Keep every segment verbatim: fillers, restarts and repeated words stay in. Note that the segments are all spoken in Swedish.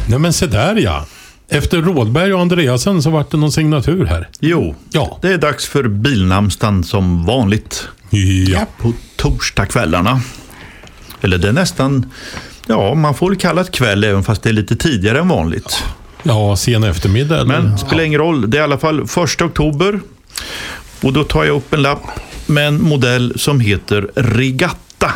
Nej men se där ja. Efter Rådberg och Andreasen så vart det någon signatur här. Jo, ja. Det är dags för bilnamnsdagen som vanligt. Ja. På torsdagskvällarna. Eller det är nästan, ja man får kalla det kväll även fast det är lite tidigare än vanligt. Ja, sen eftermiddag. Eller? Men spelar ingen roll, det är i alla fall första oktober. Och då tar jag upp en lapp med en modell som heter Regatta.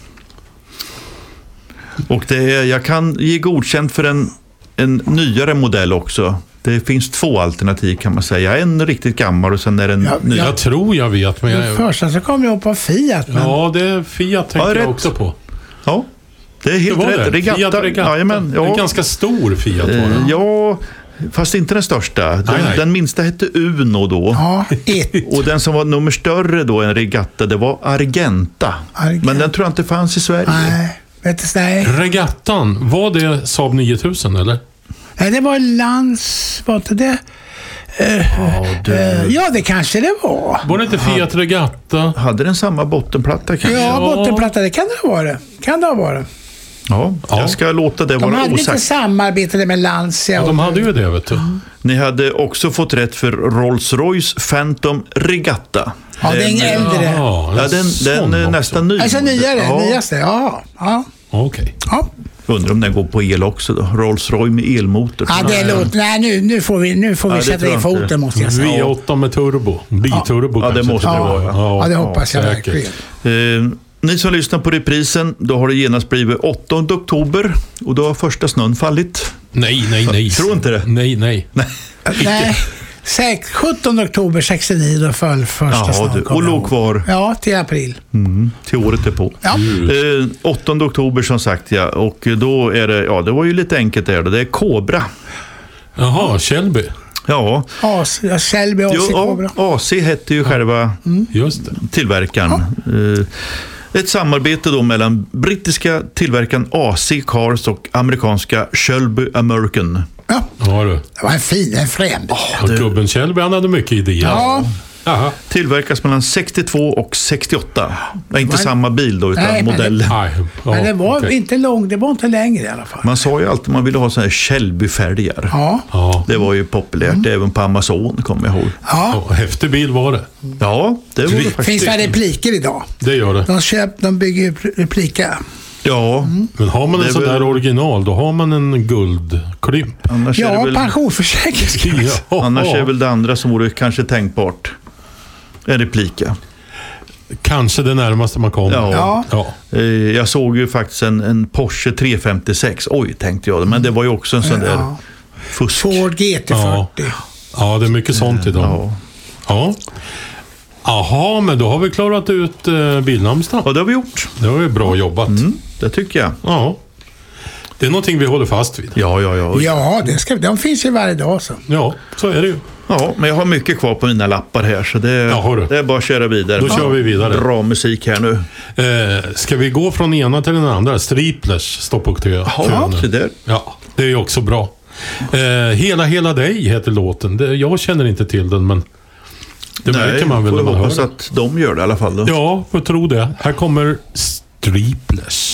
Och det är, jag kan ge godkänt för en, en nyare modell också. Det finns två alternativ kan man säga. En riktigt gammal och sen är den ja, ny. Jag tror jag vet. Men jag... Första så kom jag på Fiat. Men... Ja, det är Fiat tänker ja, jag också på. Ja, det är helt det rätt. Det. Regatta. Fiat Regatta. Jajamän, ja. En ganska stor Fiat var det. Ja, fast inte den största. Den, nej, nej. den minsta hette Uno då. Ja, ett. Och den som var nummer större då än Regatta, det var Argenta. Argenta. Men den tror jag inte fanns i Sverige. Nej, vet du, nej. Regattan, var det Saab nio tusen eller? Nej, det var Lans, var inte det? Uh, ja, det... Uh, ja, det kanske det var. Var det inte Fiat Regatta? Hade den samma bottenplatta kanske? Ja, bottenplatta, det kan det ha varit. Kan det ha varit. Ja, ja. Jag ska låta det de vara osagt. De hade lite samarbete med Lancia. Ja, de hade ju det, vet du. Mm. Ni hade också fått rätt för Rolls-Royce Phantom Regatta. Ja, den, den är äldre. Ja, ja den, den är nästan ny. Alltså nyare, ja. nyaste, ja. ja. Okej. Okay. Ja. Undrar om den går på el också då. Rolls-Royce med elmotor. Ja, det låter... Nej, nu, nu får vi, nu får vi ja, sätta i foten, måste jag säga. V åtta med turbo. Biturbo ja. ja, det måste det vara. Ja, ja det hoppas jag verkligen. Eh, ni som lyssnar på reprisen, då har det genast blivit åttonde oktober och då har första snön fallit. Nej, nej, nej. Tror inte det? Nej, nej. Nej. nej. sjuttonde oktober sextionio då föll första snön. Och låg kvar. Ja, till april. Mm, till året är på. Ja. Eh, åttonde oktober som sagt, ja. Och då är det, ja det var ju lite enkelt där. Det är Cobra. Jaha, Shelby. Ja. A C, Shelby, A C, Cobra. Ja, A C hette ju ja. själva mm. Just det. tillverkaren. Ja. Eh, ett samarbete då mellan brittiska tillverkaren A C Cars och amerikanska Shelby American. Ja, ja du. Det var en fin, en frän. Oh, det... Gubben Shelby, han hade mycket idéer. Ja. Aha. Tillverkas mellan sextiotvå och sextioåtta. Det är inte men... samma bil då, utan nej, modellen. Men det, ja, men det var okay. inte lång, det var inte längre i alla fall. Man sa ju alltid att man ville ha såna här Shelby-fälgar. Ja. ja. Det var ju populärt, mm. även på Amazon, kommer jag ihåg. Ja. ja. Häftig bil var det. Ja, det var det faktiskt. Finns det repliker idag? Det gör det. De, köp, de bygger repliker. Ja. Mm. Men har man en sån där original, då har man en guldklimp. Annars ja, är det väl... pensionsförsäkring. ja. Annars är väl det andra som vore kanske tänkbart. En replika. Kanske det närmaste man kommer. Ja. ja. ja. Jag såg ju faktiskt en, en Porsche tre femtiosex. Oj, tänkte jag. Men det var ju också en sån där ja. fusk. Ford G T fyrtio. Ja. ja, det är mycket sånt idag. Ja. Ja. Jaha, men då har vi klarat ut eh, bilnamnsdagen. Ja, det har vi gjort. Det var ju bra jobbat. Mm, det tycker jag. Ja. Det är någonting vi håller fast vid. Ja, ja, ja. Ja, det ska, de finns ju varje dag så. Ja, så är det ju. Ja, men jag har mycket kvar på mina lappar här så det, ja, det är bara att köra vidare. Då kör vi vidare. Bra musik här nu. Eh, ska vi gå från ena till den andra? Striplers står på kö. Ja, så där. Ja, det är ju också bra. Eh, hela, hela dig heter låten. Det, jag känner inte till den, men det Nej, märker man väl när man hör. Nej, får hoppas att de gör det i alla fall då. Ja, jag tror det. Här kommer Striplers.